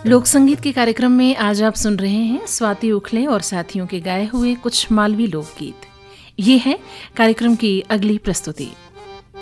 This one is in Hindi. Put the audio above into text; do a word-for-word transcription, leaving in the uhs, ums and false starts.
लोक संगीत के कार्यक्रम में आज आप सुन रहे हैं स्वाति उखले और साथियों के गाए हुए कुछ मालवी लोकगीत। ये है कार्यक्रम की अगली प्रस्तुति।